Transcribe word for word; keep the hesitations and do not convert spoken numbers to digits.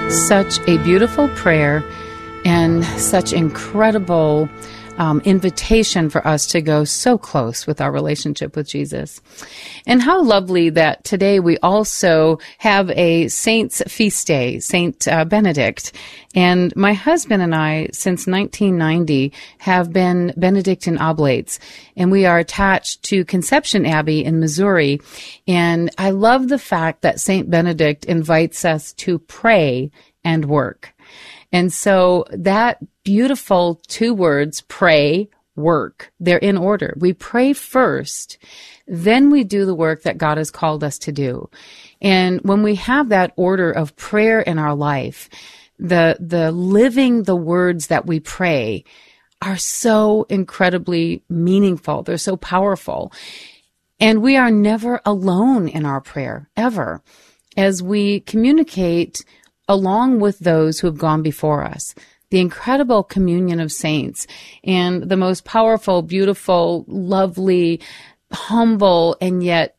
Such a beautiful prayer and such incredible um, invitation for us to go so close with our relationship with Jesus. And how lovely that today we also have a saint's feast day, Saint uh, Benedict. And my husband and I, since nineteen ninety, have been Benedictine Oblates, and we are attached to Conception Abbey in Missouri. And I love the fact that Saint Benedict invites us to pray and work. And so that beautiful two words, pray, work, they're in order. We pray first, then we do the work that God has called us to do. And when we have that order of prayer in our life, the the living the words that we pray are so incredibly meaningful. They're so powerful. And we are never alone in our prayer, ever, as we communicate along with those who have gone before us. The incredible communion of saints and the most powerful, beautiful, lovely, humble, and yet